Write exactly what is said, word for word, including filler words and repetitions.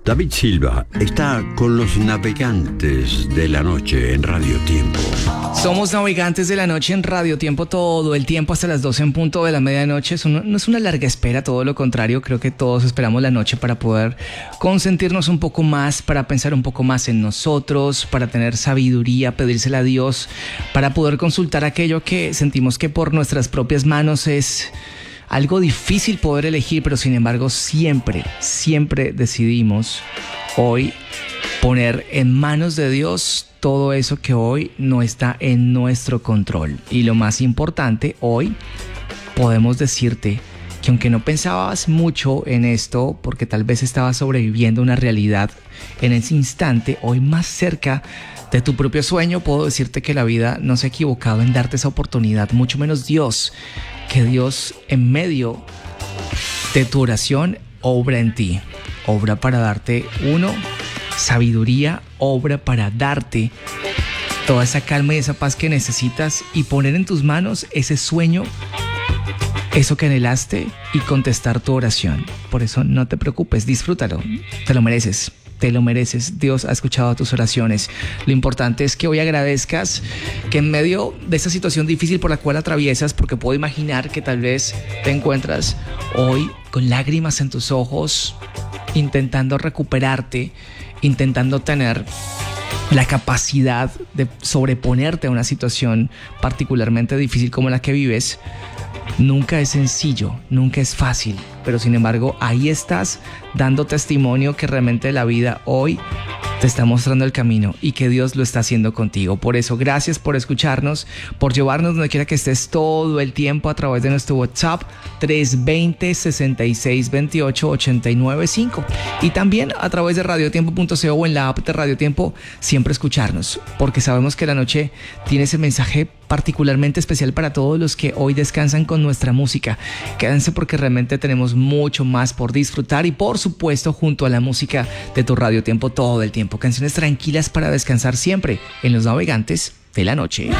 David Silva está con los navegantes de la noche en Radio Tiempo. Somos navegantes de la noche en Radio Tiempo todo el tiempo hasta las doce en punto de la medianoche. Es un, no es una larga espera, todo lo contrario. Creo que todos esperamos la noche para poder consentirnos un poco más, para pensar un poco más en nosotros, para tener sabiduría, pedírsela a Dios, para poder consultar aquello que sentimos que por nuestras propias manos es algo difícil poder elegir, pero sin embargo siempre, siempre decidimos hoy poner en manos de Dios todo eso que hoy no está en nuestro control. Y lo más importante, hoy podemos decirte que aunque no pensabas mucho en esto, porque tal vez estabas sobreviviendo una realidad en ese instante, hoy más cerca de tu propio sueño, puedo decirte que la vida no se ha equivocado en darte esa oportunidad, mucho menos Dios, que Dios en medio de tu oración obra en ti, obra para darte, uno, sabiduría, obra para darte toda esa calma y esa paz que necesitas y poner en tus manos ese sueño, eso que anhelaste y contestar tu oración. Por eso no te preocupes, disfrútalo, te lo mereces. Te lo mereces, Dios ha escuchado tus oraciones. Lo importante es que hoy agradezcas que en medio de esta situación difícil por la cual atraviesas, porque puedo imaginar que tal vez te encuentras hoy con lágrimas en tus ojos, intentando recuperarte, intentando tener la capacidad de sobreponerte a una situación particularmente difícil como la que vives. Nunca es sencillo, nunca es fácil, pero sin embargo ahí estás dando testimonio que realmente la vida hoy te está mostrando el camino y que Dios lo está haciendo contigo. Por eso, gracias por escucharnos, por llevarnos donde quiera que estés todo el tiempo a través de nuestro WhatsApp tres dos cero, seis seis dos ocho, ocho nueve cinco y también a través de radiotiempo punto co o en la app de Radio Tiempo, siempre escucharnos, porque sabemos que la noche tiene ese mensaje particularmente especial para todos los que hoy descansan con nuestra música. Quédense porque realmente tenemos mucho más por disfrutar y por supuesto junto a la música de tu Radio Tiempo todo el tiempo. Canciones tranquilas para descansar siempre en los navegantes de la noche.